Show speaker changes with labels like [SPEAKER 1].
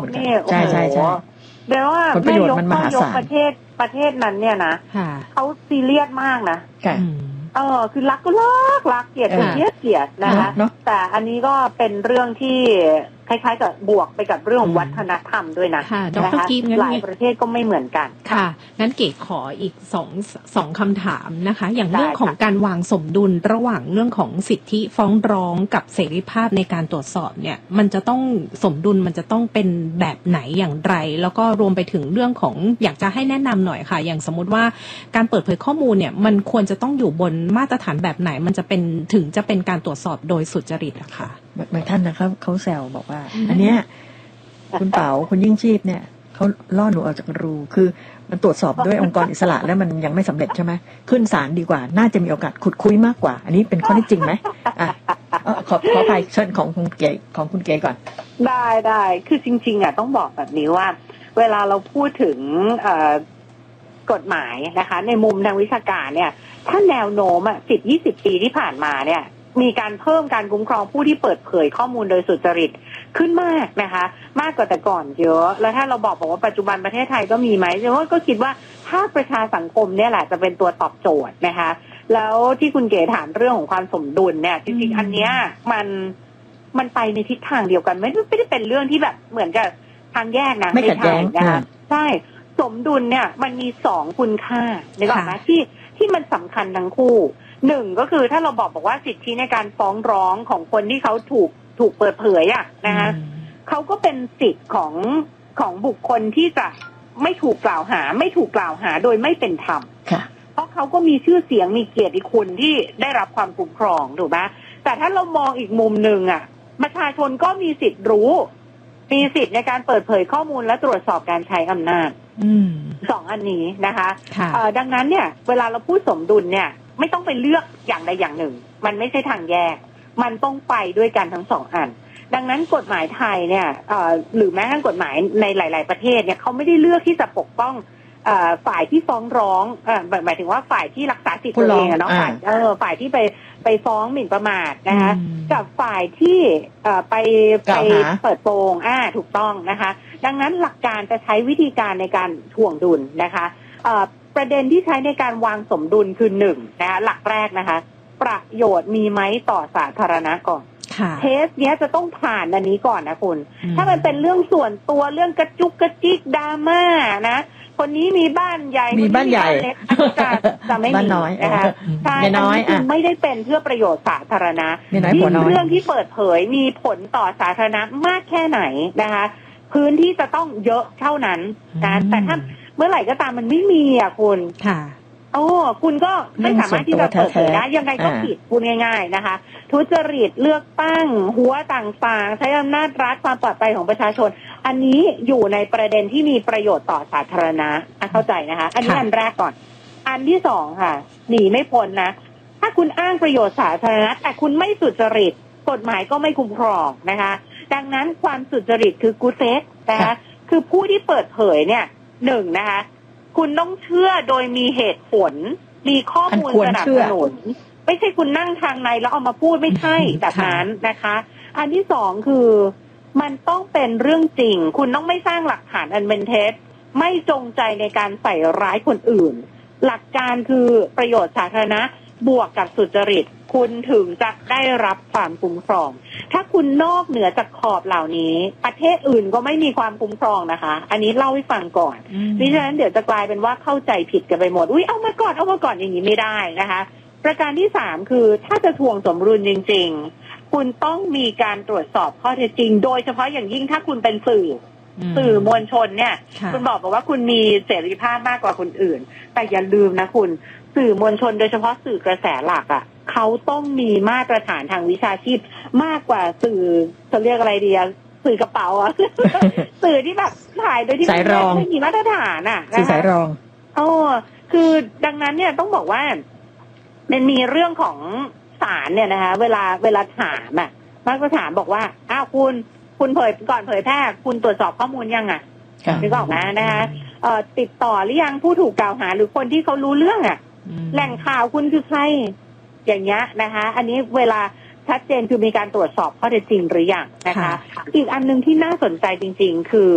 [SPEAKER 1] นี่ใช่แปลว่าแม่ยกต้องยกประเทศนั้นเนี่ยนะเขาซีเรียสมากนะคือรักก็รักเกลียดก็เกลียดนะคะแต่อันนี้ก็เป็นเรื่องที่คล้ายๆกับบวกไปกับเรื่องวัฒนธรรมด้วยนะนะคะหลายประเทศก็ไม่เหมือนกัน
[SPEAKER 2] ค่ะงั้นเก๋ขออีกสองคำถามนะคะอย่างเรื่องของการวางสมดุลระหว่างเรื่องของสิทธิฟ้องร้องกับเสรีภาพในการตรวจสอบเนี่ยมันจะต้องสมดุลมันจะต้องเป็นแบบไหนอย่างไรแล้วก็รวมไปถึงเรื่องของอยากจะให้แนะนำหน่อยค่ะอย่างสมมติว่าการเปิดเผยข้อมูลเนี่ยมันควรจะต้องอยู่บนมาตรฐานแบบไหนมันจะเป็นถึงจะเป็นการตรวจสอบโดยสุจริตอะค่ะ
[SPEAKER 3] บางท่านนะครับเขาแซวบอกว่าอันเนี้ยคุณเป๋าคุณยิ่งชีพเนี่ยเขาล่อหนูออกจากรูคือมันตรวจสอบด้วยองค์กรอิสระแล้วมันยังไม่สำเร็จใช่ไหมขึ้นศาลดีกว่าน่าจะมีโอกาสขุดคุยมากกว่าอันนี้เป็นข้อเท็จจริงไหมขอไปเชิญของคุณเก๋ก่อน
[SPEAKER 1] ได้คือจริงๆต้องบอกแบบนี้ว่าเวลาเราพูดถึงกฎหมายนะคะในมุมทางวิชาการเนี่ยถ้าแนวโน้ม10-20 ปีที่ผ่านมาเนี่ยมีการเพิ่มการคุ้มครองผู้ที่เปิดเผยข้อมูลโดยสุจริตขึ้นมากนะคะมากกว่าแต่ก่อนเยอะแล้วถ้าเราบอกว่าปัจจุบันประเทศไทยก็มีไหมก็คิดว่าถ้าประชาสังคมเนี่ยแหละจะเป็นตัวตอบโจทย์นะคะแล้วที่คุณเก๋ถามเรื่องของความสมดุลเนี่ยจริงๆอันเนี้ยมันไปในทิศทางเดียวกันไม่ได้เป็นเรื่องที่แบบเหมือนกับทางแยกนะ
[SPEAKER 3] ไม่ขัดแย้ง
[SPEAKER 1] นะคะใช่สมดุลเนี่ยมันมี2คุณค่านึกออกไหมที่มันสำคัญทั้งคู่หนึ่งก็คือถ้าเราบอกว่าสิทธิในการฟ้องร้องของคนที่เขาถูกเปิดเผยนะคะเขาก็เป็นสิทธิ์ของบุคคลที่จะไม่ถูกกล่าวหาโดยไม่เป็นธรรมเพราะเขาก็มีชื่อเสียงมีเกียรติคุณที่ได้รับความคุ้มครองถูกไหมแต่ถ้าเรามองอีกมุมหนึ่งประชาชนก็มีสิทธิ์รู้มีสิทธิ์ในการเปิดเผยข้อมูลและตรวจสอบการใช้อำนาจ2 อันนี้นะคะดังนั้นเนี่ยเวลาเราพูดสมดุลเนี่ยไม่ต้องไปเลือกอย่างใดอย่างหนึ่งมันไม่ใช่ทางแยกมันต้องไปด้วยกันทั้ง2 อันดังนั้นกฎหมายไทยเนี่ยหรือแม้กระทั่งกฎหมายในหลายๆประเทศเนี่ยเขาไม่ได้เลือกที่จะปกป้องฝ่ายที่ฟ้องร้องหมายถึงว่าฝ่ายที่รักษาสิทธิ์ตัวเองเนาะฝ่ายที่ไปฟ้องหมิ่นประมาทนะคะกับฝ่ายที่ไปเปิดโปงถูกต้องนะคะดังนั้นหลักการจะใช้วิธีการในการถ่วงดุลนะคะประเด็นที่ใช้ในการวางสมดุลคือ1นะคะหลักแรกนะคะประโยชน์มีไหมต่อสาธารณะก่อนเทสเนี้ยจะต้องผ่านอันนี้ก่อนนะคุณถ้ามันเป็นเรื่องส่วนตัวเรื่องกระจุกกระจิกดราม่านะคนนี้มีบ้านใหญ่
[SPEAKER 3] มีบ้านใหญ่
[SPEAKER 1] จะไม่มีนะคะใช่ไม่ได้เป็นเพื่อประโยชน์สาธารณะยิ่งเรื่องที่เปิดเผยมีผลต่อสาธารณะมากแค่ไหนนะคะพื้นที่จะต้องเยอะเท่านั้นนะแต่ถ้าเมื่อไหร่ก็ตามมันไม่มีคุณคุณก็ไม่สามารถที่จะเปิดเผยได้ยังไงก็ผิดพูดง่ายๆนะคะทุจริตเลือกตั้งหัวต่างๆใช้อำนาจรัฐความปลอดภัยของประชาชนอันนี้อยู่ในประเด็นที่มีประโยชน์ต่อสาธารณะเข้าใจนะคะอันนี้อันแรกก่อนอันที่2ค่ะหนีไม่พ้นนะถ้าคุณอ้างประโยชน์สาธารณะแต่คุณไม่สุจริตกฎหมายก็ไม่คุ้มครองนะคะดังนั้นความสุจริตคือกูเซฟนะคะคือผู้ที่เปิดเผยเนี่ย1นะคะคุณต้องเชื่อโดยมีเหตุผลมีข้อมูลสนับสนุนไม่ใช่คุณนั่งทางในแล้วเอามาพูดไม่ใช่แบบนั้นนะคะอันที่2คือมันต้องเป็นเรื่องจริงคุณต้องไม่สร้างหลักฐานอันเป็นเท็จไม่จงใจในการใส่ร้ายคนอื่นหลักการคือประโยชน์สาธารณะบวกกับสุจริตคุณถึงจะได้รับความคุ้มครองถ้าคุณนอกเหนือจากขอบเหล่านี้ประเทศอื่นก็ไม่มีความคุ้มครองนะคะอันนี้เล่าให้ฟังก่อนดิฉันเดี๋ยวจะกลายเป็นว่าเข้าใจผิดกันไปหมดเอามาก่อนอย่างนี้ไม่ได้นะคะประการที่3คือถ้าจะทวงสมดุลจริงๆคุณต้องมีการตรวจสอบข้อเท็จจริงโดยเฉพาะอย่างยิ่งถ้าคุณเป็นสื่อมวลชนเนี่ยคุณบอกว่าคุณมีเสรีภาพมากกว่าคนอื่นแต่อย่าลืมนะคุณสื่อมวลชนโดยเฉพาะสื่อกระแสหลักเขาต้องมีมาตรฐานทางวิชาชีพมากกว่าสื่อจะเรียกอะไรดีสื่อกระเป๋าสื่อที่แบบถ่ายโดยที่ไม่มีมาตรฐาน
[SPEAKER 3] สื่อสายรอง
[SPEAKER 1] คือดังนั้นเนี่ยต้องบอกว่ามันมีเรื่องของศาลเนี่ยนะคะเวลาถามมักจะถามบอกว่าคุณเผยก่อนเผยแพร่คุณตรวจสอบข้อมูลยังนึกออกไหมนะคะติดต่อหรือยังผู้ถูกกล่าวหาหรือคนที่เขารู้เรื่องแหล่งข่าวคุณคือใครอย่างเงี้ยนะคะอันนี้เวลาชัดเจนคือมีการตรวจสอบข้อเท็จจริงหรือยังนะคะอีกอันนึงที่น่าสนใจจริงๆคือ